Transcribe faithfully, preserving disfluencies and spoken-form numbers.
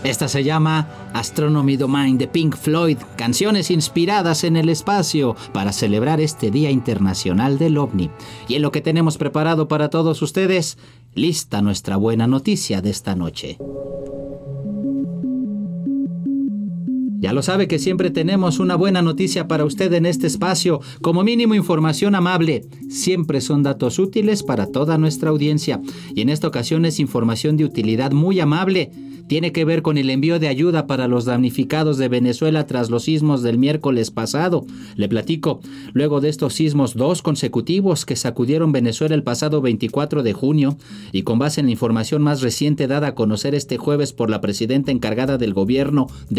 Esta se llama Astronomy Domain de Pink Floyd, canciones inspiradas en el espacio para celebrar este Día Internacional del OVNI. Y en lo que tenemos preparado para todos ustedes, lista nuestra buena noticia de esta noche. Ya lo sabe que siempre tenemos una buena noticia para usted en este espacio, como mínimo información amable. Siempre son datos útiles para toda nuestra audiencia. Y en esta ocasión es información de utilidad muy amable. Tiene que ver con el envío de ayuda para los damnificados de Venezuela tras los sismos del miércoles pasado. Le platico, luego de estos sismos dos consecutivos que sacudieron Venezuela el pasado veinticuatro de junio, y con base en la información más reciente dada a conocer este jueves por la presidenta encargada del gobierno de